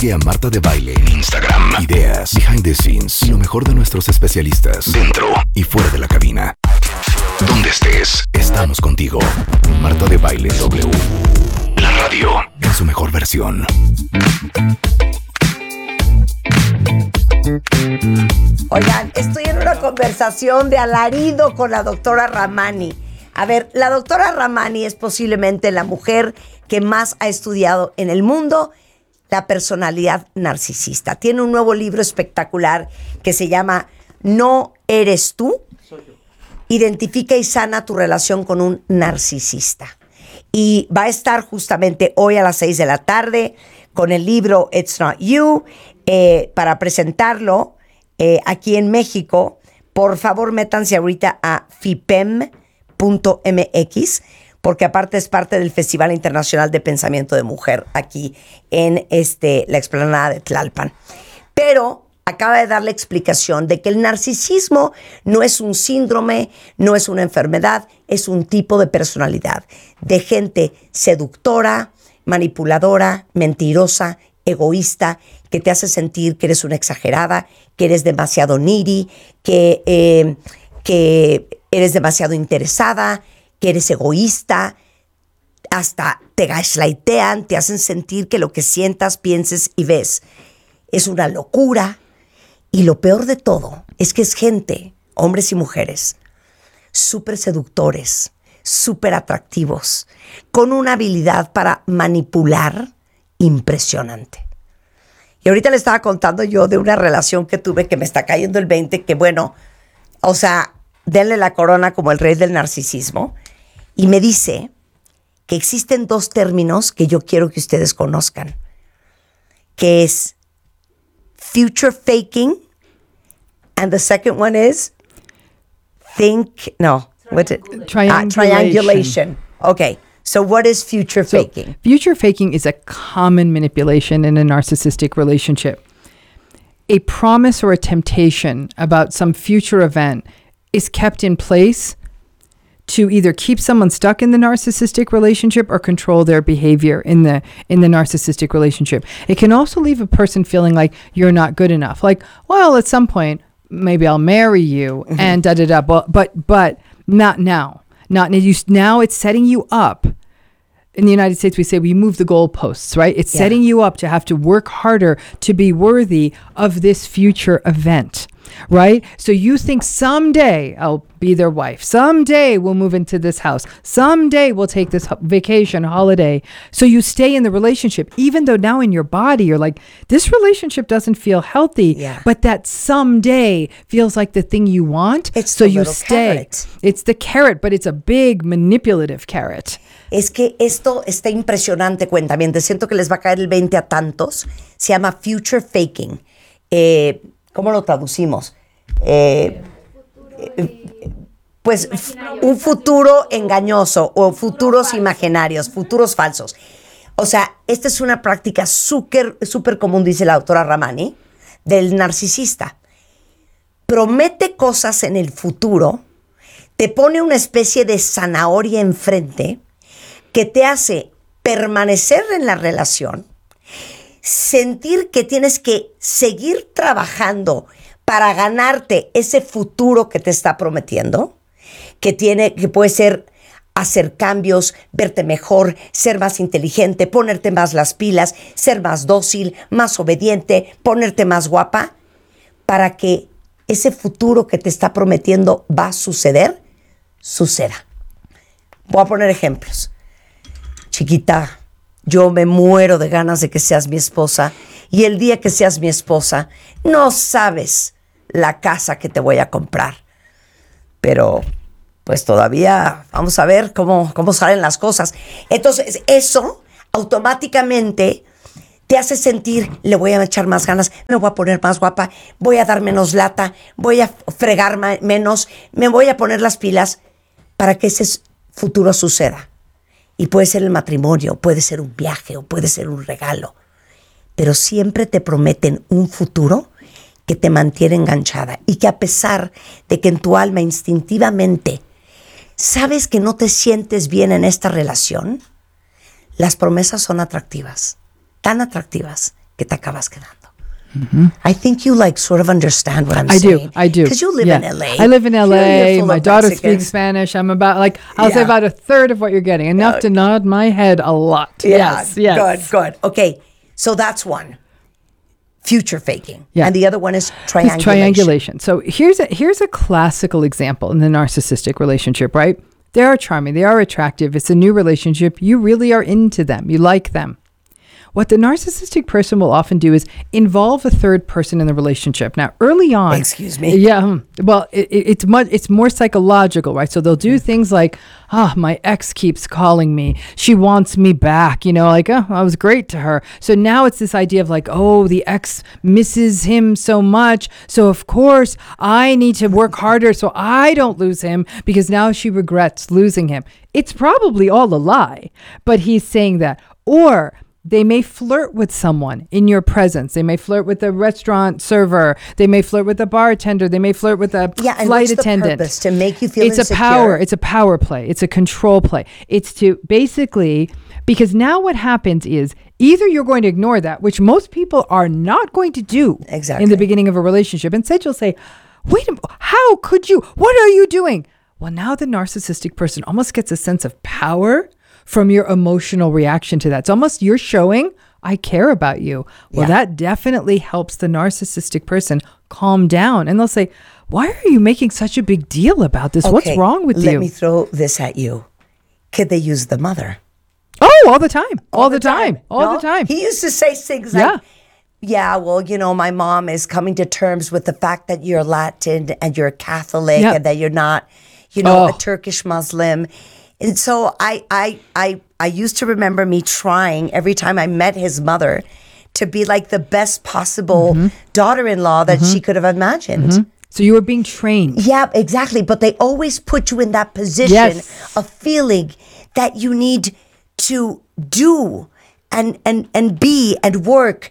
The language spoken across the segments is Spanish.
Sigue a Marta de Baile en Instagram. Ideas, behind the scenes y lo mejor de nuestros especialistas dentro y fuera de la cabina. Donde estés, estamos contigo. Marta de Baile W. La radio en su mejor versión. Oigan, estoy en una conversación de alarido con la doctora Ramani. A ver, la doctora Ramani es posiblemente la mujer que más ha estudiado en el mundo la personalidad narcisista. Tiene un nuevo libro espectacular que se llama No eres tú. Identifica y sana tu relación con un narcisista. Y va a estar justamente hoy a las 6 de la tarde con el libro It's Not You para presentarlo aquí en México. Por favor, métanse ahorita a fipem.mx porque aparte es parte del Festival Internacional de Pensamiento de Mujer aquí en la explanada de Tlalpan. Pero acaba de dar la explicación de que el narcisismo no es un síndrome, no es una enfermedad, es un tipo de personalidad de gente seductora, manipuladora, mentirosa, egoísta, que te hace sentir que eres una exagerada, que eres demasiado needy, que eres demasiado interesada, que eres egoísta, hasta te gaslightean, te hacen sentir que lo que sientas, pienses y ves es una locura. Y lo peor de todo es que es gente, hombres y mujeres, súper seductores, súper atractivos, con una habilidad para manipular impresionante. Y ahorita le estaba contando yo de una relación que tuve que me está cayendo el 20, que bueno, o sea, denle la corona como el rey del narcisismo. Y me dice que existen dos términos que yo quiero que ustedes conozcan, que es future faking, and the second one is triangulation. Okay, so what is future faking? Future faking is a common manipulation in a narcissistic relationship. A promise or a temptation about some future event is kept in place to either keep someone stuck in the narcissistic relationship or control their behavior in the narcissistic relationship. It can also leave a person feeling like you're not good enough. Like, well, at some point, maybe I'll marry you and da-da-da, but not now. Now it's setting you up. In the United States, we say we move the goalposts, right? It's setting you up to have to work harder to be worthy of this future event. Right? So you think someday I'll be their wife. Someday we'll move into this house. Someday we'll take this vacation, holiday. So you stay in the relationship, even though now in your body, you're like, this relationship doesn't feel healthy, but that someday feels like the thing you want. It's so the you little stay. Carrot. It's the carrot, but it's a big manipulative carrot. Es que esto está impresionante, cuentamientos. Siento que les va a caer el 20 a tantos. Se llama future faking. ¿Cómo lo traducimos? Pues un futuro engañoso o futuros imaginarios, futuros falsos. O sea, esta es una práctica súper común, dice la doctora Ramani, del narcisista. Promete cosas en el futuro, te pone una especie de zanahoria enfrente que te hace permanecer en la relación, sentir que tienes que seguir trabajando para ganarte ese futuro que te está prometiendo, que puede ser hacer cambios, verte mejor, ser más inteligente, ponerte más las pilas, ser más dócil, más obediente, ponerte más guapa, para que ese futuro que te está prometiendo va a suceda. Voy a poner ejemplos. Chiquita, yo me muero de ganas de que seas mi esposa, y el día que seas mi esposa, no sabes la casa que te voy a comprar. Pero pues todavía vamos a ver cómo salen las cosas. Entonces eso automáticamente te hace sentir, le voy a echar más ganas, me voy a poner más guapa, voy a dar menos lata, voy a fregar menos, me voy a poner las pilas para que ese futuro suceda. Y puede ser el matrimonio, puede ser un viaje o puede ser un regalo. Pero siempre te prometen un futuro que te mantiene enganchada y que a pesar de que en tu alma instintivamente sabes que no te sientes bien en esta relación, las promesas son atractivas, tan atractivas que te acabas quedando. I think you like sort of understand what I'm saying. I do. Because you live in LA. I live in You're LA. full My of daughter Mexicans. speaks Spanish. I'm about I'll say about a third of what you're getting. Enough to nod my head a lot. Yeah, Yes. Good. Okay, so that's one. Future faking. Yeah. And the other one is It's triangulation. triangulation. So here's a classical example in the narcissistic relationship, right? They are charming. They are attractive. It's a new relationship. You really are into them. You like them. What the narcissistic person will often do is involve a third person in the relationship. Now, early on, Excuse me. Yeah. Well, it's more psychological, right? So they'll do things like, my ex keeps calling me. She wants me back. I was great to her. So now it's this idea of the ex misses him so much. So of course I need to work harder so I don't lose him because now she regrets losing him. It's probably all a lie, but he's saying that. Or they may flirt with someone in your presence. They may flirt with the restaurant server. They may flirt with the bartender. They may flirt with a and flight what's attendant. The purpose? To make you feel It's insecure? It's a power play. It's a control play. It's to basically, because now what happens is either you're going to ignore that, which most people are not going to do Exactly. in the beginning of a relationship. Instead, you'll say, wait a minute, how could you? What are you doing? Well, now the narcissistic person almost gets a sense of power from your emotional reaction to that. It's almost you're showing, I care about you. Well, that definitely helps the narcissistic person calm down. And they'll say, why are you making such a big deal about this? What's wrong with you? Let me throw this at you. Could they use the mother? Oh, all the time. All the time. No? He used to say things like, well, my mom is coming to terms with the fact that you're Latin and you're Catholic and that you're not, a Turkish Muslim. And so I used to remember me trying every time I met his mother to be like the best possible daughter-in-law that she could have imagined. So you were being trained. Yeah, exactly. But they always put you in that position of feeling that you need to do and be and work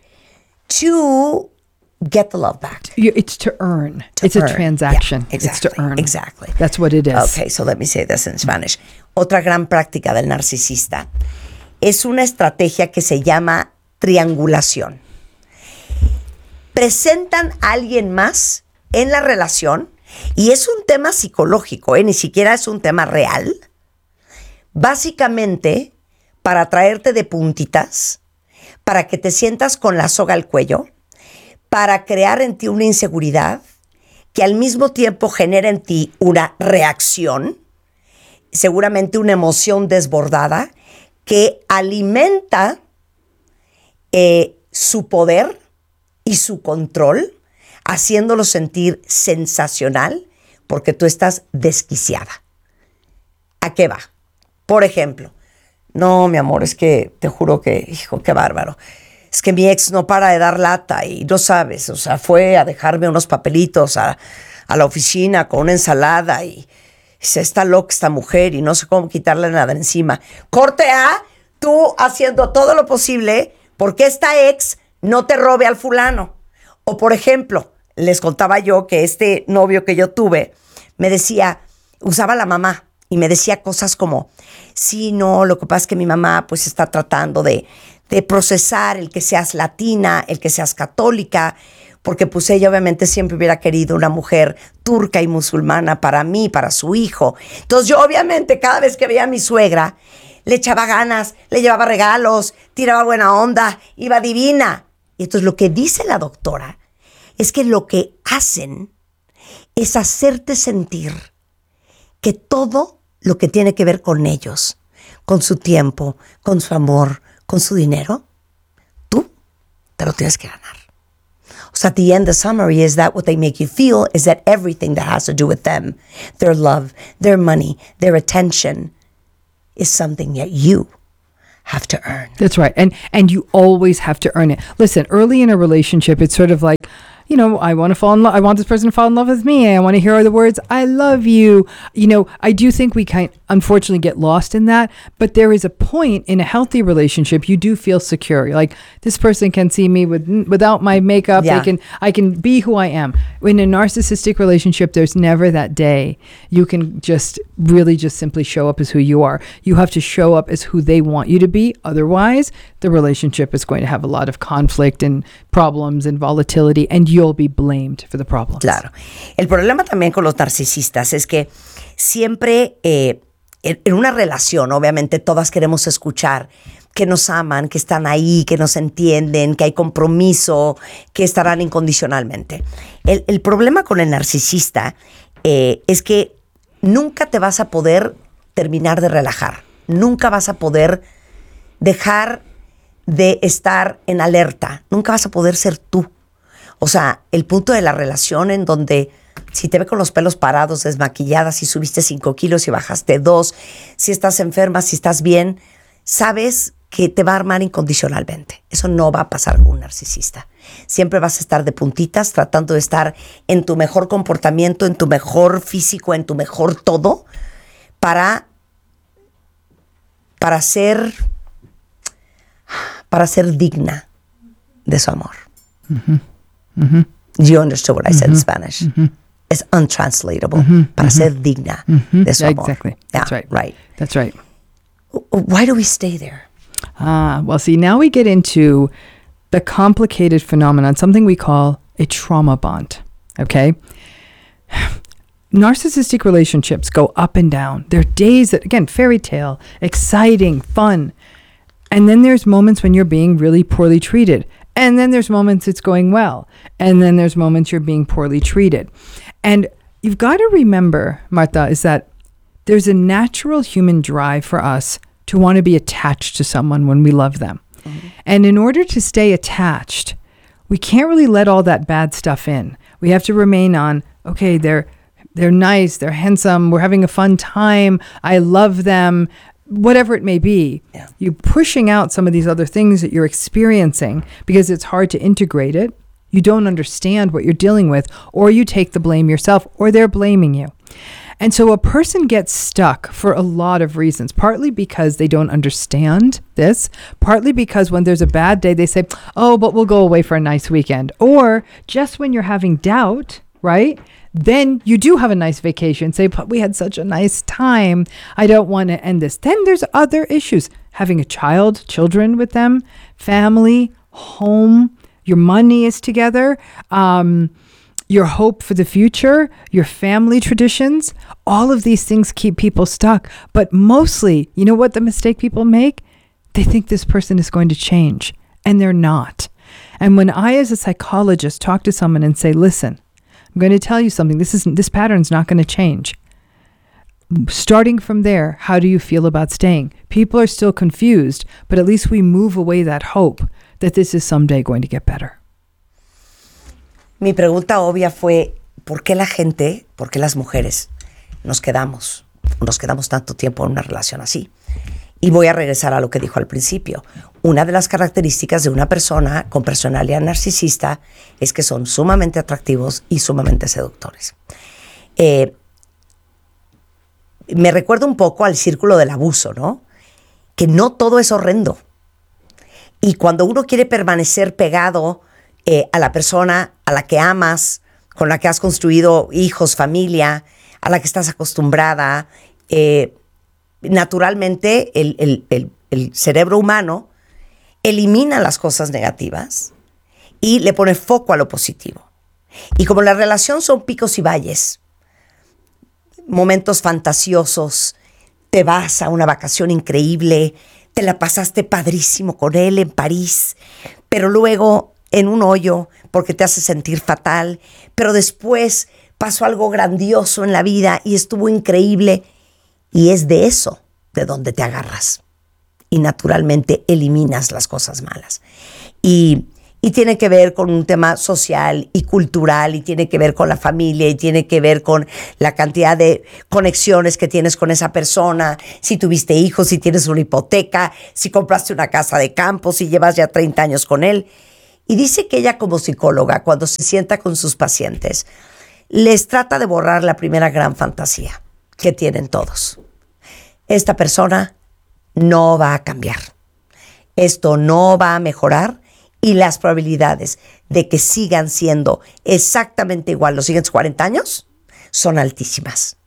to get the love back. It's to earn. It's a transaction. Yeah, exactly. It's to earn. Exactly. That's what it is. Okay, so let me say this in Spanish. Otra gran práctica del narcisista es una estrategia que se llama triangulación. Presentan a alguien más en la relación y es un tema psicológico, ni siquiera es un tema real. Básicamente, para traerte de puntitas, para que te sientas con la soga al cuello, para crear en ti una inseguridad que al mismo tiempo genera en ti una reacción, seguramente una emoción desbordada que alimenta su poder y su control, haciéndolo sentir sensacional porque tú estás desquiciada. ¿A qué va? Por ejemplo, no, mi amor, es que te juro que, hijo, qué bárbaro. Es que mi ex no para de dar lata y no sabes, o sea, fue a dejarme unos papelitos a la oficina con una ensalada y se está loca esta mujer y no sé cómo quitarle nada de encima. Corte A, tú haciendo todo lo posible porque esta ex no te robe al fulano. O por ejemplo, les contaba yo que este novio que yo tuve me decía, usaba la mamá y me decía cosas como, sí, no, lo que pasa es que mi mamá pues está tratando de procesar el que seas latina, el que seas católica, porque pues ella obviamente siempre hubiera querido una mujer turca y musulmana para mí, para su hijo. Entonces yo obviamente cada vez que veía a mi suegra, le echaba ganas, le llevaba regalos, tiraba buena onda, iba divina. Y entonces lo que dice la doctora es que lo que hacen es hacerte sentir que todo lo que tiene que ver con ellos, con su tiempo, con su amor, con su dinero, tú te lo tienes que ganar. So at the end, the summary is that what they make you feel is that everything that has to do with them, their love, their money, their attention, is something that you have to earn. That's right. And you always have to earn it. Listen, early in a relationship, it's sort of like, you know, I want to fall in love. I want this person to fall in love with me. I want to hear the words, I love you. You know, I do think we unfortunately get lost in that, but there is a point in a healthy relationship, you do feel secure. Like, this person can see me without my makeup. Yeah. I can be who I am. In a narcissistic relationship, there's never that day you can just really just simply show up as who you are. You have to show up as who they want you to be. Otherwise, the relationship is going to have a lot of conflict and problems and volatility, and you'll be blamed for the problems. Claro. El problema también con los narcisistas es que siempre en una relación, obviamente todas queremos escuchar que nos aman, que están ahí, que nos entienden, que hay compromiso, que estarán incondicionalmente. El problema con el narcisista es que nunca te vas a poder terminar de relajar. Nunca vas a poder dejar de estar en alerta. Nunca vas a poder ser tú. O sea, el punto de la relación en donde si te ve con los pelos parados, desmaquillada, si subiste 5 kilos y bajaste 2, si estás enferma, si estás bien, sabes que te va a armar incondicionalmente. Eso no va a pasar con un narcisista. Siempre vas a estar de puntitas tratando de estar en tu mejor comportamiento, en tu mejor físico, en tu mejor todo, para ser digna de su amor. Mm-hmm. Mm-hmm. You understood what I said in Spanish. Mm-hmm. It's untranslatable. Para ser digna de su amor. Exactly. Yeah, That's right. Right. That's right. Why do we stay there? Well, see, now we get into the complicated phenomenon, something we call a trauma bond. Okay? Narcissistic relationships go up and down. There are days that, again, fairy tale, exciting, fun. And then there's moments when you're being really poorly treated. And then there's moments it's going well. And then there's moments you're being poorly treated. And you've got to remember, Martha, is that there's a natural human drive for us to want to be attached to someone when we love them. Mm-hmm. And in order to stay attached, we can't really let all that bad stuff in. We have to remain on, okay, they're nice, they're handsome, we're having a fun time, I love them, whatever it may be. Yeah. You're pushing out some of these other things that you're experiencing because it's hard to integrate it. You don't understand what you're dealing with, or you take the blame yourself, or they're blaming you. And so a person gets stuck for a lot of reasons, partly because they don't understand this, partly because when there's a bad day, they say, oh, but we'll go away for a nice weekend. Or just when you're having doubt, right? Then you do have a nice vacation. Say, but we had such a nice time. I don't want to end this. Then there's other issues. Having a child, children with them, family, home, your money is together, your hope for the future, your family traditions. All of these things keep people stuck. But mostly, you know what the mistake people make? They think this person is going to change, and they're not. And when I, as a psychologist, talk to someone and say, listen, I'm going to tell you something. This pattern's not going to change. Starting from there, how do you feel about staying? People are still confused, but at least we move away that hope that this is someday going to get better. Mi pregunta obvia fue, ¿por qué las mujeres nos quedamos tanto tiempo en una relación así? Y voy a regresar a lo que dijo al principio. Una de las características de una persona con personalidad narcisista es que son sumamente atractivos y sumamente seductores. Me recuerda un poco al círculo del abuso, ¿no? Que no todo es horrendo. Y cuando uno quiere permanecer pegado a la persona a la que amas, con la que has construido hijos, familia, a la que estás acostumbrada, naturalmente el cerebro humano elimina las cosas negativas y le pone foco a lo positivo. Y como la relación son picos y valles, momentos fantasiosos, te vas a una vacación increíble, te la pasaste padrísimo con él en París, pero luego en un hoyo porque te hace sentir fatal, pero después pasó algo grandioso en la vida y estuvo increíble, y es de eso de donde te agarras y naturalmente eliminas las cosas malas. Y tiene que ver con un tema social y cultural, y tiene que ver con la familia, y tiene que ver con la cantidad de conexiones que tienes con esa persona, si tuviste hijos, si tienes una hipoteca, si compraste una casa de campo, si llevas ya 30 años con él. Y dice que ella como psicóloga, cuando se sienta con sus pacientes, les trata de borrar la primera gran fantasía que tienen todos. Esta persona no va a cambiar. Esto no va a mejorar y las probabilidades de que sigan siendo exactamente igual los siguientes 40 años son altísimas.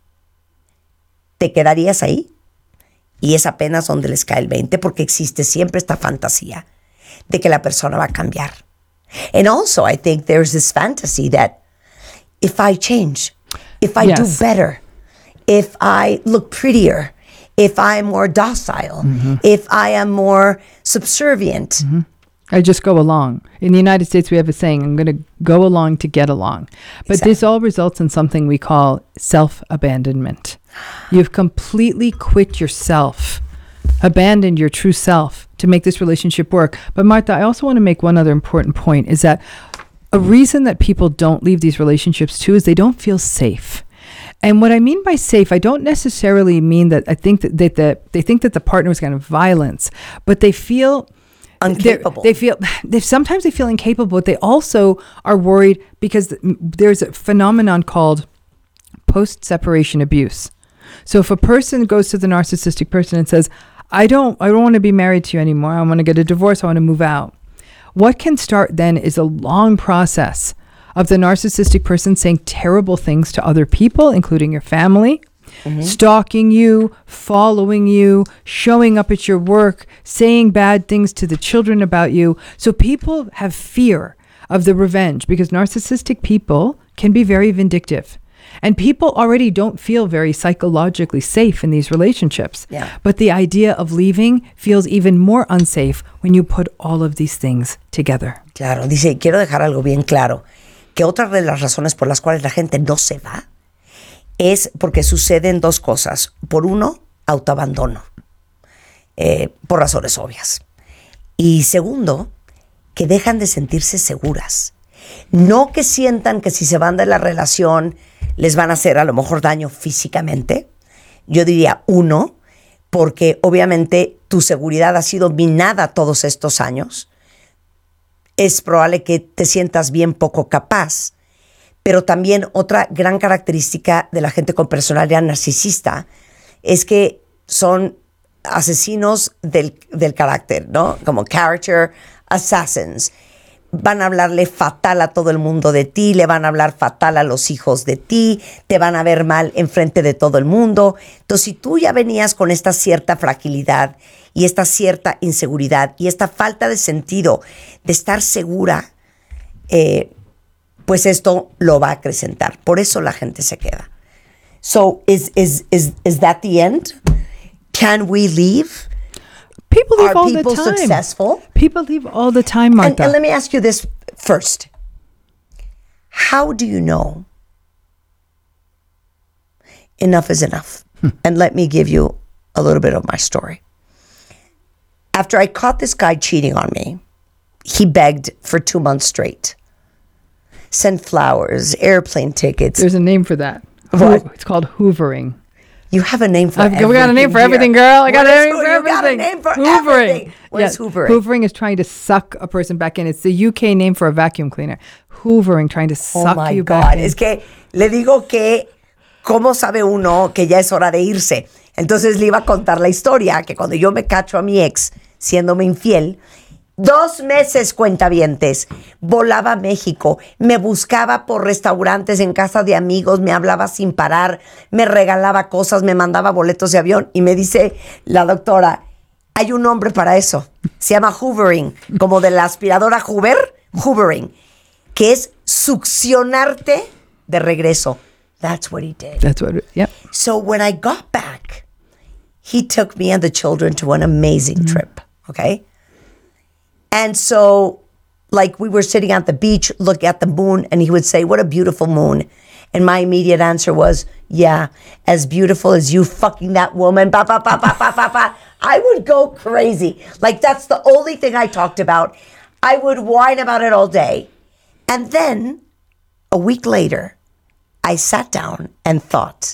¿Te quedarías ahí? Y es apenas donde les cae el 20 porque existe siempre esta fantasía de que la persona va a cambiar. And also I think there's this fantasy that if I change, if I do better, if I look prettier, if I'm more docile, if I am more subservient. I just go along. In the United States, we have a saying, I'm going to go along to get along. But this all results in something we call self-abandonment. You've completely quit yourself, abandoned your true self to make this relationship work. But Martha, I also want to make one other important point, is that a reason that people don't leave these relationships too is they don't feel safe. And what I mean by safe, I don't necessarily mean that I think that they think that the partner is going to violence, but they feel incapable. Sometimes they feel incapable, but they also are worried because there's a phenomenon called post-separation abuse. So if a person goes to the narcissistic person and says, I don't want to be married to you anymore, I want to get a divorce, I want to move out. What can start then is a long process of the narcissistic person saying terrible things to other people, including your family, stalking you, following you, showing up at your work, saying bad things to the children about you. So people have fear of the revenge because narcissistic people can be very vindictive. And people already don't feel very psychologically safe in these relationships. Yeah. But the idea of leaving feels even more unsafe when you put all of these things together. Claro, dice, quiero dejar algo bien claro, que otra de las razones por las cuales la gente no se va es porque suceden dos cosas. Por uno, autoabandono, por razones obvias. Y segundo, que dejan de sentirse seguras. No que sientan que si se van de la relación les van a hacer a lo mejor daño físicamente. Yo diría uno, porque obviamente tu seguridad ha sido minada todos estos años. Es probable que te sientas bien poco capaz. Pero también otra gran característica de la gente con personalidad narcisista es que son asesinos del carácter, ¿no? Como character assassins. Van a hablarle fatal a todo el mundo de ti, le van a hablar fatal a los hijos de ti, te van a ver mal enfrente de todo el mundo. Entonces, si tú ya venías con esta cierta fragilidad y esta cierta inseguridad y esta falta de sentido de estar segura, pues esto lo va a acrecentar. Por eso la gente se queda. So, is that the end? Can we leave? People leave Are all the people time. successful? People leave all the time, Martha. And let me ask you this first. How do you know enough is enough? And let me give you a little bit of my story. After I caught this guy cheating on me, he begged for 2 months straight. Sent flowers, airplane tickets. There's a name for that. What? It's called hoovering. You have a name for everything. We got a name for here. everything, girl. I got a name for You everything. got a name for hoovering. everything. What is hoovering? Hoovering is trying to suck a person back in. It's the UK name for a vacuum cleaner. Hoovering, trying to suck you back in. Es que le digo que, ¿cómo sabe uno que ya es hora de irse? Entonces le iba a contar la historia, que cuando yo me cacho a mi ex, siéndome infiel, 2 meses, cuentavientes, volaba a México, me buscaba por restaurantes, en casa de amigos, me hablaba sin parar, me regalaba cosas, me mandaba boletos de avión y me dice la doctora, hay un nombre para eso, se llama hoovering, como de la aspiradora Hoover, hoovering, que es succionarte de regreso. That's what he did. That's what, yep. So when I got back, he took me and the children to an amazing trip, okay? And so, like, we were sitting at the beach, look at the moon, and he would say, what a beautiful moon. And my immediate answer was, yeah, as beautiful as you fucking that woman, ba, ba, ba, ba, ba, ba, ba. I would go crazy. Like, that's the only thing I talked about. I would whine about it all day. And then, a week later, I sat down and thought,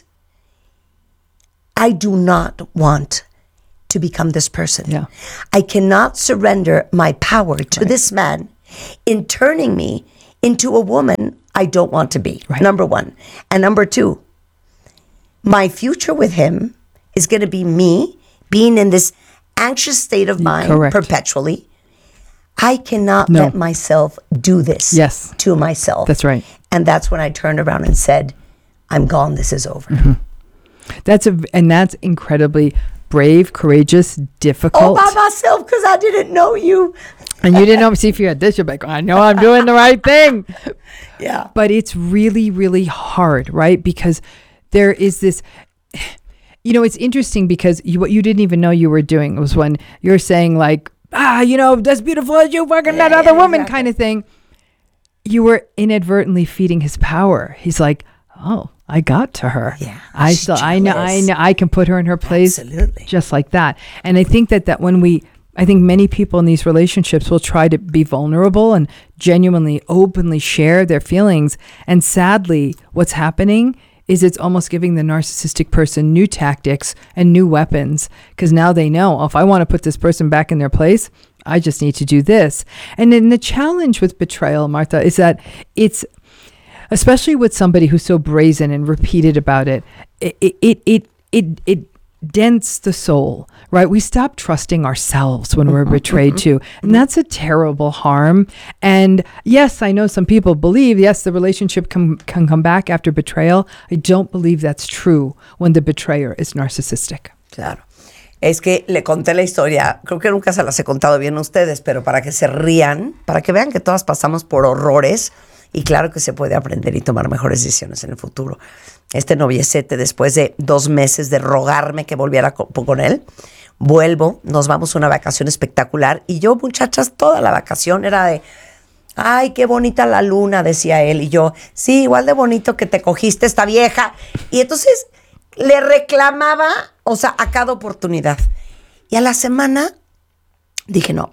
I do not want to become this person. Yeah. I cannot surrender my power to this man in turning me into a woman I don't want to be, Right. number one. And number two, my future with him is going to be me being in this anxious state of mind Correct. perpetually. I cannot No. let myself do this Yes. to myself. That's right. And that's when I turned around and said, I'm gone. This is over. Mm-hmm. That's incredibly brave, courageous, Oh, difficult. by myself, because I didn't know you. And you didn't know, see if you had this, you're like, I know I'm doing the right thing. Yeah. But it's really, really hard, right? Because there is this, it's interesting because what you didn't even know you were doing was when you're saying like, that's beautiful as you fucking that other woman exactly. kind of thing. You were inadvertently feeding his power. He's like, oh, I got to her. Yeah, I she's know, jealous. I can put her in her place. Absolutely. Just like that. And I think that when I think many people in these relationships will try to be vulnerable and genuinely, openly share their feelings. And sadly, what's happening is it's almost giving the narcissistic person new tactics and new weapons, because now they know, if I want to put this person back in their place, I just need to do this. And then the challenge with betrayal, Martha, is that it's, especially with somebody who's so brazen and repeated about it, it dents the soul, right? We stop trusting ourselves when we're betrayed too. And that's a terrible harm. And yes, I know some people believe, yes, the relationship can come back after betrayal. I don't believe that's true when the betrayer is narcissistic. Claro. Es que le conté la historia, creo que nunca se las he contado bien a ustedes, pero para que se rían, para que vean que todas pasamos por horrores y claro que se puede aprender y tomar mejores decisiones en el futuro. Este noviecete, después de 2 meses de rogarme que volviera con él, vuelvo, nos vamos a una vacación espectacular y yo, muchachas, toda la vacación era de, ay, qué bonita la luna, decía él, y yo, sí, igual de bonito que te cogiste esta vieja. Y entonces le reclamaba, o sea, a cada oportunidad. Y a la semana dije, no,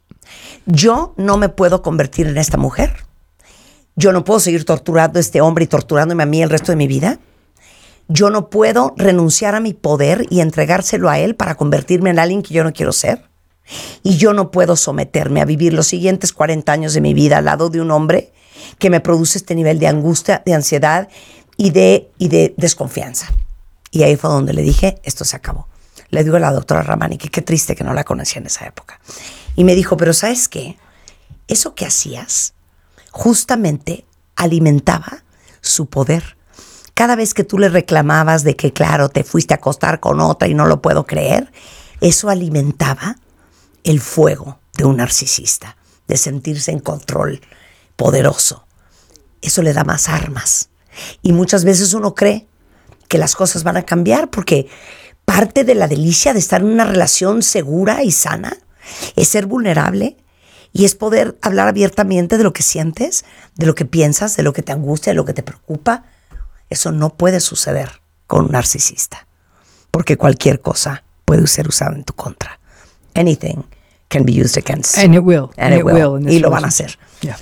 yo no me puedo convertir en esta mujer. Yo no puedo seguir torturando a este hombre y torturándome a mí el resto de mi vida. Yo no puedo renunciar a mi poder y entregárselo a él para convertirme en alguien que yo no quiero ser. Y yo no puedo someterme a vivir los siguientes 40 años de mi vida al lado de un hombre que me produce este nivel de angustia, de ansiedad y de desconfianza. Y ahí fue donde le dije, esto se acabó. Le digo a la doctora Ramani que qué triste que no la conocía en esa época. Y me dijo, pero ¿sabes qué? Eso que hacías justamente alimentaba su poder. Cada vez que tú le reclamabas de que, claro, te fuiste a acostar con otra y no lo puedo creer, eso alimentaba el fuego de un narcisista, de sentirse en control, poderoso. Eso le da más armas. Y muchas veces uno cree que las cosas van a cambiar porque parte de la delicia de estar en una relación segura y sana es ser vulnerable y es poder hablar abiertamente de lo que sientes, de lo que piensas, de lo que te angustia, de lo que te preocupa. Eso no puede suceder con un narcisista porque cualquier cosa puede ser usada en tu contra. Anything can be used against you. And it will. And it will. in this Y lo van a relationship. hacer. Yeah.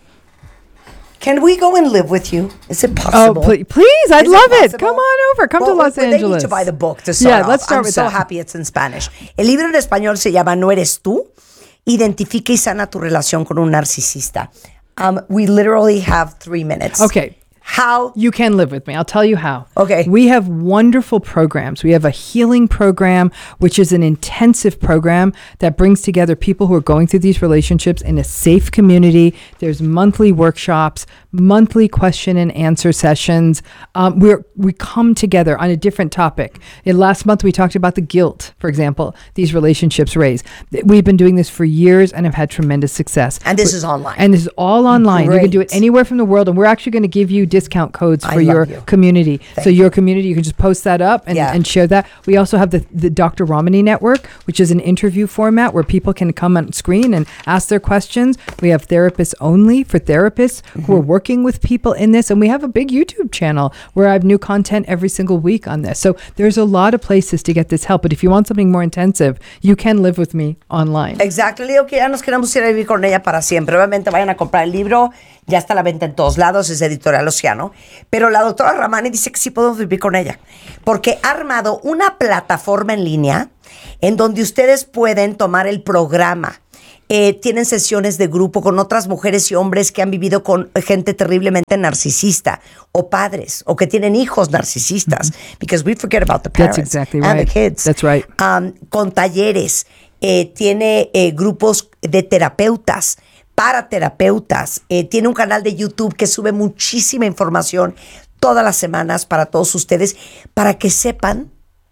Can we go and live with you? Is it Oh, possible? please. I'd Is love it. possible? Come on over. Come to Well, Los they need Angeles. to buy the book to start Yeah, off. let's start I'm with so that. happy it's in Spanish. El libro en español se llama No eres tú. Identifica y sana tu relación con un narcisista. We literally have 3 minutes. Okay. How? You can live with me. I'll tell you how. Okay. We have wonderful programs. We have a healing program, which is an intensive program that brings together people who are going through these relationships in a safe community. There's monthly workshops, monthly question and answer sessions. We come together on a different topic. Last month, we talked about the guilt, for example, these relationships raise. We've been doing this for years and have had tremendous success. And this is online. And this is all online. You can do it Great. anywhere from the world. And we're actually going to give you discount codes I for love your you. community. So your community, you can just post that up and, Yeah. and share that. We also have the Dr. Ramani Network, which is an interview format where people can come on screen and ask their questions. We have therapists only for therapists who are working with people in this. And we have a big YouTube channel where I have new content every single week on this. So there's a lot of places to get this help. But if you want something more intensive, you can live with me online. Exacto, le digo que ya nos queremos ir a vivir con ella para siempre. Obviamente vayan a comprar el libro, ya está a la venta en todos lados, es Editorial Océano. Pero la doctora Ramani dice que sí podemos vivir con ella, porque ha armado una plataforma en línea en donde ustedes pueden tomar el programa Tienen sesiones de grupo con otras mujeres y hombres que han vivido con gente terriblemente narcisista, o padres, o que tienen hijos narcisistas, because we forget about the parents. That's exactly and right. the kids. That's right. Con talleres, tiene grupos de terapeutas, para terapeutas, tiene un canal de YouTube que sube muchísima información todas las semanas para todos ustedes, para que sepan,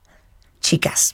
chicas,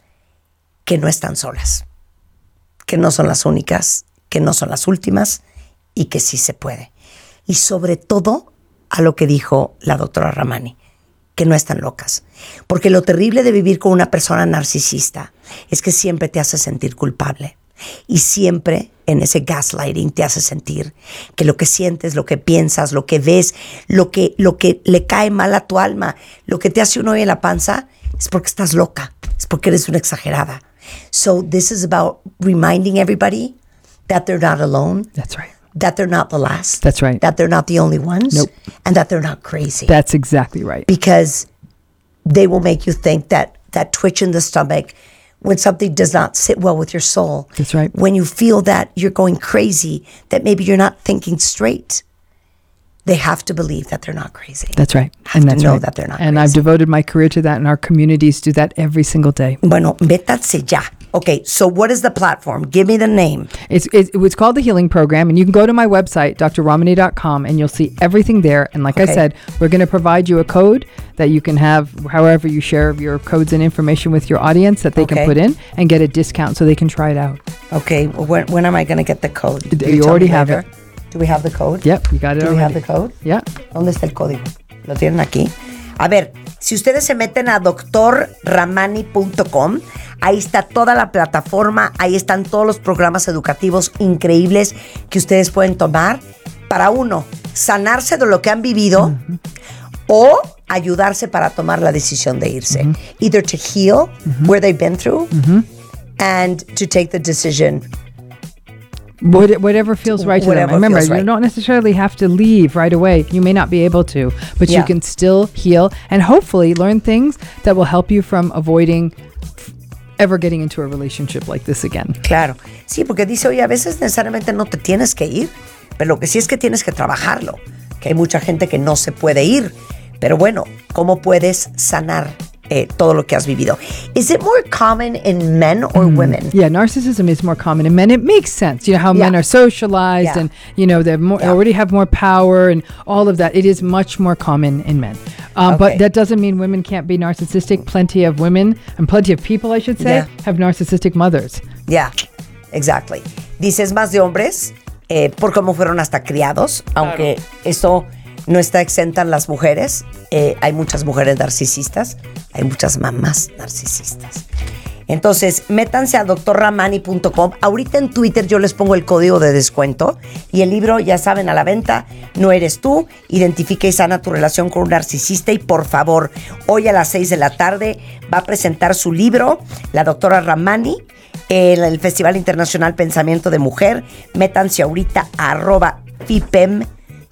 que no están solas, que no son las únicas, que no son las últimas y que sí se puede. Y sobre todo, a lo que dijo la doctora Ramani, que no están locas. Porque lo terrible de vivir con una persona narcisista es que siempre te hace sentir culpable. Y siempre en ese gaslighting te hace sentir que lo que sientes, lo que piensas, lo que ves, lo que le cae mal a tu alma, lo que te hace un hoyo en la panza, es porque estás loca, es porque eres una exagerada. So this is about reminding everybody that they're not alone. That's right. That they're not the last. That's right. That they're not the only ones. Nope. And that they're not crazy. That's exactly right. Because they will make you think that twitch in the stomach when something does not sit well with your soul. That's right. When you feel that you're going crazy, that maybe you're not thinking straight, they have to believe that they're not crazy. That's right. Have And to that's know right. that they're not and crazy. I've devoted my career to that, and our communities do that every single day. Bueno, métanse ya. Okay, so what is the platform? Give me the name. It's called the Healing Program, and you can go to my website, drramani.com, and you'll see everything there. And like I said, we're going to provide you a code that you can have however you share your codes and information with your audience that they can put in and get a discount so they can try it out. Okay, when am I going to get the code? You already have it. Do we have the code? Yep, you got it Do already. we have the code? Yeah. ¿Dónde está el código? ¿Lo tienen aquí? A ver, si ustedes se meten a drramani.com, ahí está toda la plataforma, ahí están todos los programas educativos increíbles que ustedes pueden tomar para uno, sanarse de lo que han vivido o ayudarse para tomar la decisión de irse. Either to heal where they've been through and to take the decision. Whatever feels right to them. Whatever Remember, feels you right. don't necessarily have to leave right away. You may not be able to, but you can still heal and hopefully learn things that will help you from avoiding ever getting into a relationship like this again. Claro. Sí, porque dice, oye, a veces necesariamente no te tienes que ir, pero lo que sí es que tienes que trabajarlo. Que hay mucha gente que no se puede ir. Pero bueno, ¿cómo puedes sanar todo lo que has vivido? Is it more common in men or women? Yeah, narcissism is more common in men. It makes sense. You know how men are socialized and, you know, they already have more power and all of that. It is much more common in men. But that doesn't mean women can't be narcissistic. Plenty of women, and plenty of people, I should say, have narcissistic mothers. Yeah, exactly. Dices más de hombres por cómo fueron hasta criados, aunque eso no está exenta en las mujeres. Hay muchas mujeres narcisistas, hay muchas mamás narcisistas. Entonces, métanse a drramani.com. Ahorita en Twitter yo les pongo el código de descuento y el libro, ya saben, a la venta. No eres tú. Identifica y sana tu relación con un narcisista. Y por favor, hoy a las 6 de la tarde va a presentar su libro, la doctora Ramani, en el Festival Internacional Pensamiento de Mujer. Métanse ahorita a @fipem,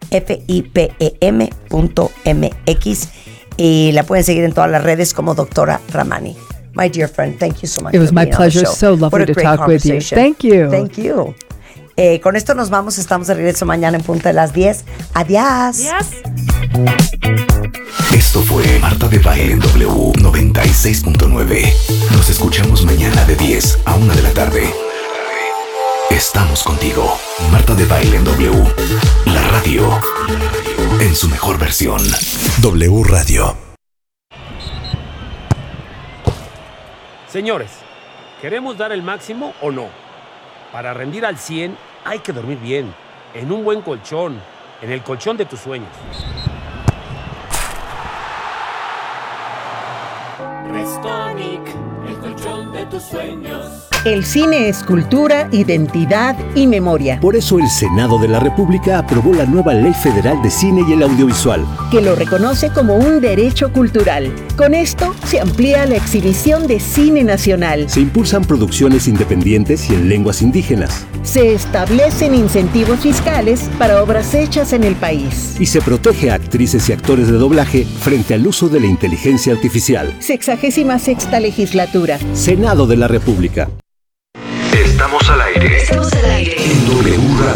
FIPEM.mx, y la pueden seguir en todas las redes como doctora Ramani. My dear friend, thank you so much. It was for my being on the pleasure. show. So lovely What a to great talk with you. conversation. Thank you. Thank you. Con esto nos vamos. Estamos de regreso mañana en punto de las 10. Adiós. Esto fue Marta de Baile en W 96.9. Nos escuchamos mañana de 10 a 1 de la tarde. Estamos contigo. Marta de Baile en W. La radio en su mejor versión. W Radio. Señores, ¿queremos dar el máximo o no? Para rendir al 100 hay que dormir bien, en un buen colchón, en el colchón de tus sueños. Restonic, el colchón de tus sueños. El cine es cultura, identidad y memoria, Por eso el Senado de la República aprobó la nueva Ley Federal de Cine y el Audiovisual. que lo reconoce como un derecho cultural. Con esto se amplía la exhibición de cine nacional. Se impulsan producciones independientes y en lenguas indígenas. Se establecen incentivos fiscales para obras hechas en el país. Y se protege a actrices y actores de doblaje frente al uso de la inteligencia artificial. 66ª legislatura. Senado de la República. Estamos al aire. Estamos al aire. En W Radio.